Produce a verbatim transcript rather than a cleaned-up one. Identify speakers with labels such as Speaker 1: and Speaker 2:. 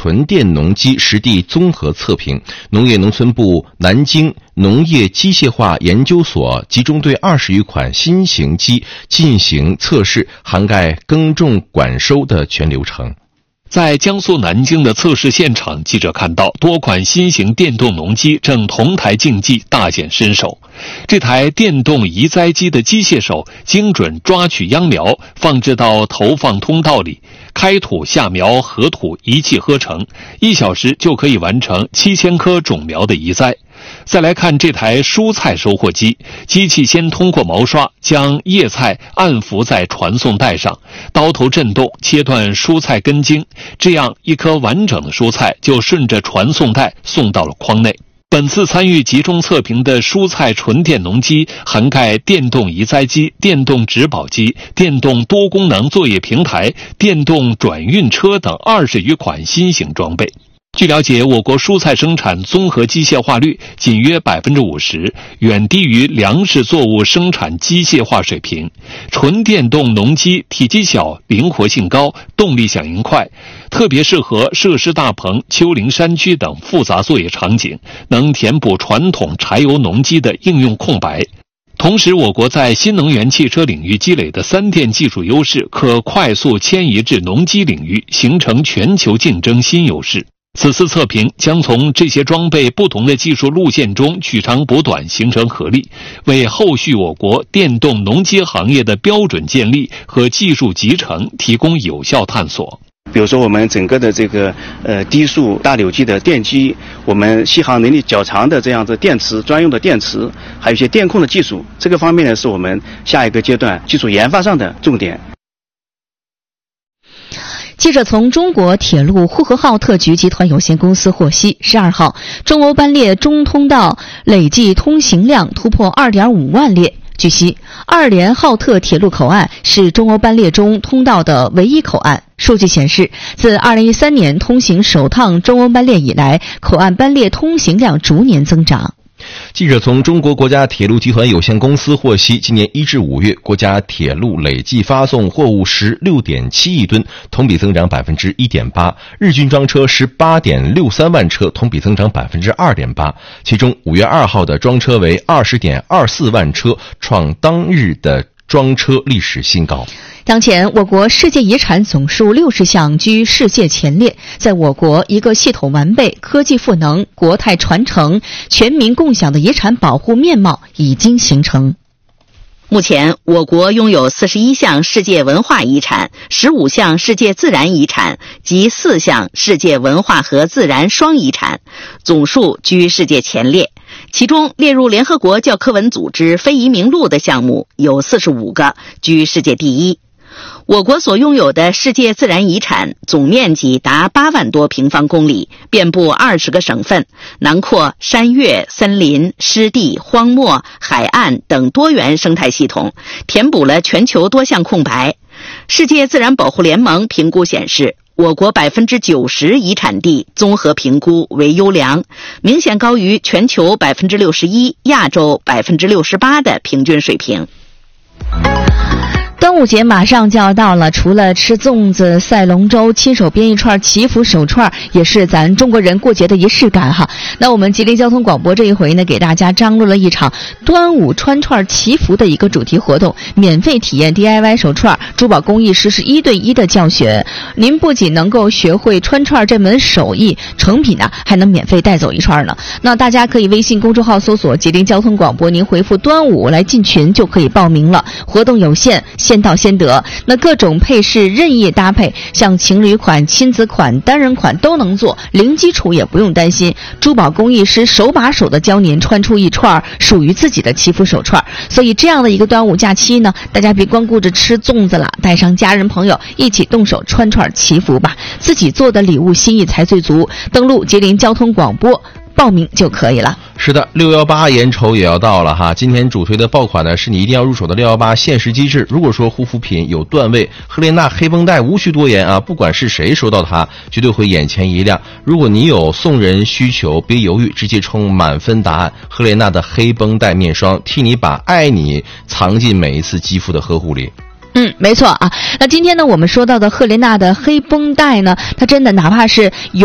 Speaker 1: 纯电农机实地综合测评，农业农村部南京农业机械化研究所集中对二十余款新型机进行测试，涵盖耕种管收的全流程。
Speaker 2: 在江苏南京的测试现场，记者看到多款新型电动农机正同台竞技，大显身手。这台电动移栽机的机械手精准抓取秧苗，放置到投放通道里，开土下苗合土一气呵成，一小时就可以完成七千棵种苗的移栽。再来看这台蔬菜收获机，机器先通过毛刷将叶菜按伏在传送带上，刀头震动切断蔬菜根茎，这样一颗完整的蔬菜就顺着传送带送到了筐内。本次参与集中测评的蔬菜纯电农机涵盖电动移栽机、电动植保机、电动多功能作业平台、电动转运车等二十余款新型装备。据了解，我国蔬菜生产综合机械化率仅约 百分之五十， 远低于粮食作物生产机械化水平。纯电动农机体积小、灵活性高、动力响应快，特别适合设施大棚、丘陵山区等复杂作业场景，能填补传统柴油农机的应用空白。同时，我国在新能源汽车领域积累的三电技术优势，可快速迁移至农机领域，形成全球竞争新优势。此次测评将从这些装备不同的技术路线中取长补短，形成合力，为后续我国电动农机行业的标准建立和技术集成提供有效探索。
Speaker 3: 比如说我们整个的这个呃低速大扭矩的电机，我们续航能力较长的这样子电池专用的电池，还有一些电控的技术，这个方面呢是我们下一个阶段技术研发上的重点。
Speaker 4: 记者从中国铁路呼和浩特局集团有限公司获悉，十二号，中欧班列中通道累计通行量突破 二点五万列。据悉，二连浩特铁路口岸是中欧班列中通道的唯一口岸。数据显示，自二零一三年通行首趟中欧班列以来，口岸班列通行量逐年增长。
Speaker 1: 记者从中国国家铁路集团有限公司获悉，今年一至五月，国家铁路累计发送货物十六点七亿吨，同比增长百分之一点八，日均装车十八点六三万车，同比增长百分之二点八。其中，五月二号的装车为二十点二四万车，创当日的装车历史新高。
Speaker 4: 当前，我国世界遗产总数六十项居世界前列。在我国，一个系统完备、科技赋能、国泰传承、全民共享的遗产保护面貌已经形成。
Speaker 5: 目前，我国拥有四十一项世界文化遗产、十五项世界自然遗产及四项世界文化和自然双遗产，总数居世界前列。其中列入联合国教科文组织非遗名录的项目有四十五个，居世界第一。我国所拥有的世界自然遗产总面积达八万多平方公里，遍布二十个省份，囊括山岳、森林、湿地、荒漠、海岸等多元生态系统，填补了全球多项空白。世界自然保护联盟评估显示，我国百分之九十遗产地综合评估为优良，明显高于全球百分之六十一、亚洲百分之六十八的平均水平。
Speaker 4: 端午节马上就要到了，除了吃粽子、赛龙舟、亲手编一串祈福手串，也是咱中国人过节的仪式感哈。那我们吉林交通广播这一回呢，给大家张罗了一场端午穿串祈福的一个主题活动，免费体验 D I Y 手串，珠宝工艺师是一对一的教学。您不仅能够学会穿串这门手艺，成品呢还能免费带走一串呢。那大家可以微信公众号搜索吉林交通广播，您回复端午来进群就可以报名了。活动有限，先到先得。那各种配饰任意搭配，像情侣款、亲子款、单人款都能做，零基础也不用担心。珠宝工艺师手把手的教您穿出一串属于自己的祈福手串。所以这样的一个端午假期呢，大家别光顾着吃粽子了，带上家人朋友一起动手穿串祈福吧，自己做的礼物心意才最足。登录吉林交通广播报名就可以了。
Speaker 1: 是的，六一八眼瞅也要到了哈。今天主推的爆款呢，是你一定要入手的六一八限时机制。如果说护肤品有段位，赫莲娜黑绷带无需多言啊，不管是谁收到它，绝对会眼前一亮。如果你有送人需求，别犹豫，直接冲满分答案。赫莲娜的黑绷带面霜，替你把爱你藏进每一次肌肤的呵护里。
Speaker 4: 嗯，没错啊。那今天呢，我们说到的赫莲娜的黑绷带呢，它真的哪怕是有